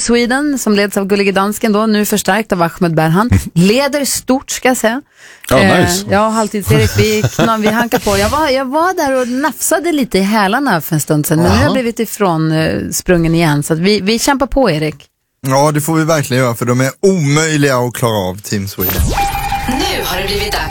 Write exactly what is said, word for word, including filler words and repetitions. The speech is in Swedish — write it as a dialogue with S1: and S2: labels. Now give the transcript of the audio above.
S1: Sweden, som leds av Gullige Dansken då, nu förstärkt av Ahmed Berhan, leder stort, ska jag säga.
S2: Ja, oh, nice.
S1: eh, Ja, halvtids-Erik, vi, kna, vi hankar på. Jag var, jag var där och nafsade lite i hälarna för en stund sedan, men Aha. nu har jag blivit ifrån eh, sprungen igen, så att vi, vi kämpar på, Erik.
S3: Ja, det får vi verkligen göra, för de är omöjliga att klara av, Team Sweden.
S4: Nu har det blivit dags